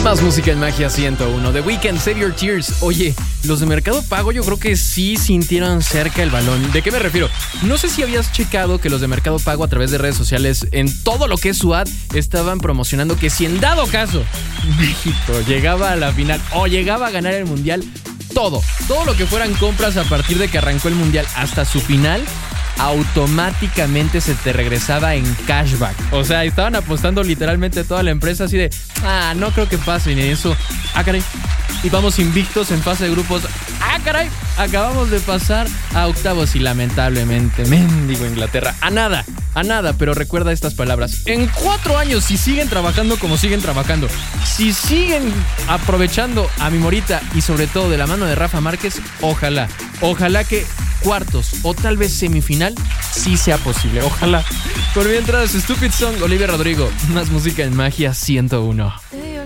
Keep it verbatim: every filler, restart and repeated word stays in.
Más música en Magia ciento uno. The Weeknd, Save Your Tears. Oye, los de Mercado Pago yo creo que sí sintieron cerca el balón. ¿De qué me refiero? No sé si habías checado que los de Mercado Pago a través de redes sociales, en todo lo que es su ad, estaban promocionando que si en dado caso México llegaba a la final o llegaba a ganar el Mundial, todo, todo lo que fueran compras a partir de que arrancó el Mundial hasta su final, automáticamente se te regresaba en cashback. O sea, estaban apostando literalmente toda la empresa así de, ah, no creo que pase ni eso. Ah, caray. Y vamos invictos en fase de grupos. Ah, caray. Acabamos de pasar a octavos y lamentablemente, mendigo Inglaterra, a nada, a nada. Pero recuerda estas palabras. En cuatro años, si siguen trabajando como siguen trabajando, si siguen aprovechando a mi Morita y sobre todo de la mano de Rafa Márquez, ojalá, ojalá que cuartos o tal vez semifinal sí sea posible, ojalá. Por mientras, Stupid Song, Olivia Rodrigo. Más música en Magia ciento uno.